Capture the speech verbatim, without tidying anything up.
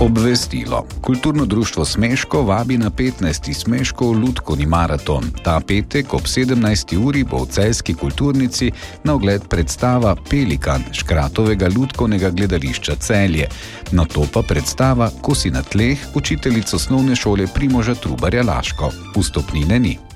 Obvestilo. Kulturno društvo Smeško vabi na petnajsti Smeškov lutkovni maraton. Ta petek ob sedemnajsti uri bo v celjski kulturnici na ogled predstava Pelikan Škratovega lutkovnega gledališča Celje. Nato pa predstava Ko si na tleh učiteljic osnovne šole Primoža Trubarja Laško. Vstopnine ni.